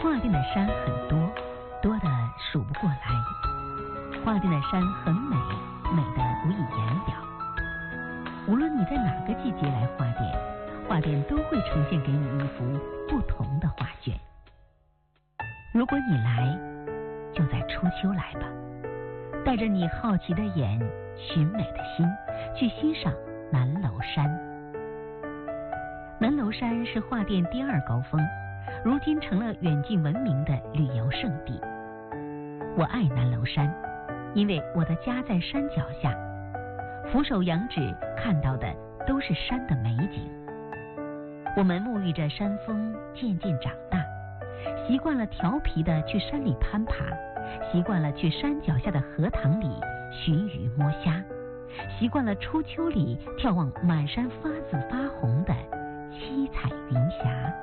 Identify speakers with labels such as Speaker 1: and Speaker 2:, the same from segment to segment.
Speaker 1: 画店的山很多，多得数不过来。画店的山很美，美得无以言表。无论你在哪个季节来画店，画店都会呈现给你一幅不同的画卷。如果你来，就在初秋来吧，带着你好奇的眼、寻美的心，去欣赏南楼山。南楼山是画店第二高峰，如今成了远近闻名的旅游胜地。我爱南楼山，因为我的家在山脚下，俯首仰指看到的都是山的美景。我们沐浴着山风渐渐长大，习惯了调皮的去山里攀爬，习惯了去山脚下的荷塘里寻鱼摸虾，习惯了初秋里眺望满山发紫发红的七彩云霞。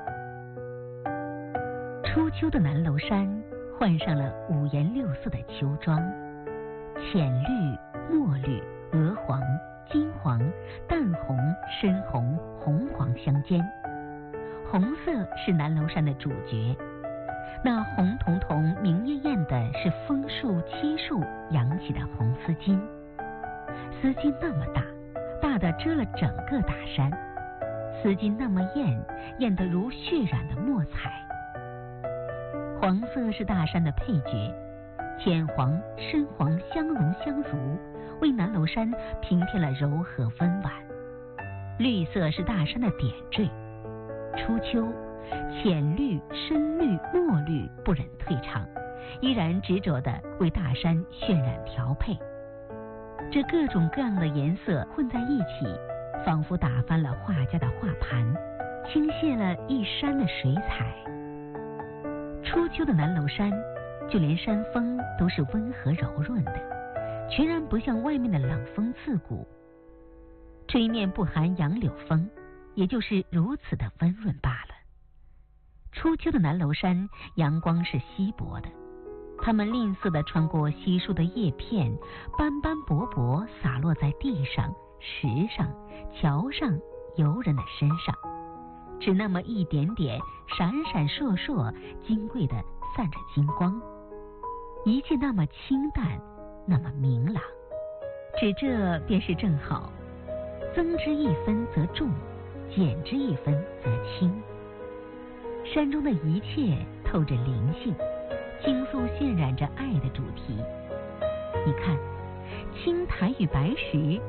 Speaker 1: 初秋的南楼山换上了五颜六色的秋装，浅绿、墨绿、鹅黄、金黄、淡红、深红、红黄相间。红色是南楼山的主角，那红彤彤明艳艳的是枫树漆树扬起的红丝巾，丝巾那么大，大的遮了整个大山，丝巾那么艳，艳得如血染的墨彩。黄色是大山的配角，浅黄、深黄相融相濡，为南楼山平添了柔和温婉。绿色是大山的点缀，初秋浅绿、深绿、墨绿不忍退场，依然执着地为大山渲染调配。这各种各样的颜色混在一起，仿佛打翻了画家的画盘，倾泻了一山的水彩。初秋的南楼山，就连山风都是温和柔润的，全然不像外面的冷风刺骨。吹面不含杨柳风，也就是如此的温润罢了。初秋的南楼山，阳光是稀薄的，它们吝啬地穿过稀疏的叶片，斑斑驳驳洒落在地上、石上、桥上、游人的身上，只那么一点点，闪闪烁烁，金贵地散着金光，一切那么清淡，那么明朗。只这便是正好，增之一分则重，减之一分则轻。山中的一切透着灵性，倾诉渲染着爱的主题。你看，青苔与白石